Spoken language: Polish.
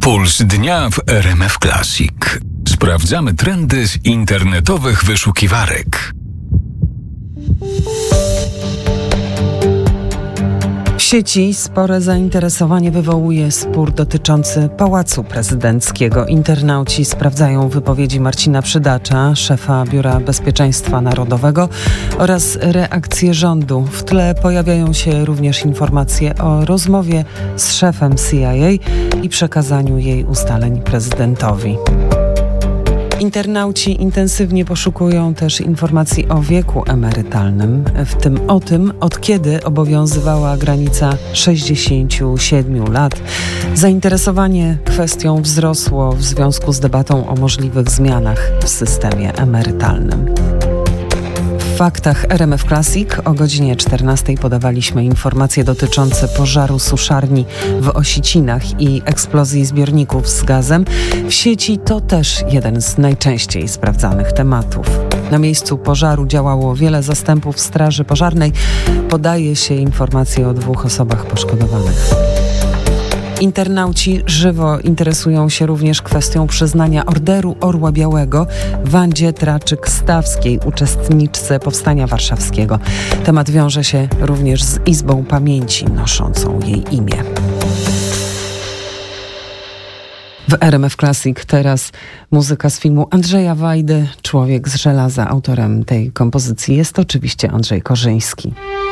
Puls dnia w RMF Classic. Sprawdzamy trendy z internetowych wyszukiwarek. W sieci spore zainteresowanie wywołuje spór dotyczący Pałacu Prezydenckiego. Internauci sprawdzają wypowiedzi Marcina Przydacza, szefa Biura Bezpieczeństwa Narodowego, oraz reakcje rządu. W tle pojawiają się również informacje o rozmowie z szefem CIA i przekazaniu jej ustaleń prezydentowi. Internauci intensywnie poszukują też informacji o wieku emerytalnym, w tym o tym, od kiedy obowiązywała granica 67 lat. Zainteresowanie kwestią wzrosło w związku z debatą o możliwych zmianach w systemie emerytalnym. W faktach RMF Classic o godzinie 14 podawaliśmy informacje dotyczące pożaru suszarni w Osicinach i eksplozji zbiorników z gazem. W sieci to też jeden z najczęściej sprawdzanych tematów. Na miejscu pożaru działało wiele zastępów straży pożarnej. Podaje się informacje o 2 osobach poszkodowanych. Internauci żywo interesują się również kwestią przyznania Orderu Orła Białego Wandzie Traczyk-Stawskiej, uczestniczce Powstania Warszawskiego. Temat wiąże się również z Izbą Pamięci noszącą jej imię. W RMF Classic teraz muzyka z filmu Andrzeja Wajdy, Człowiek z żelaza. Autorem tej kompozycji jest oczywiście Andrzej Korzyński.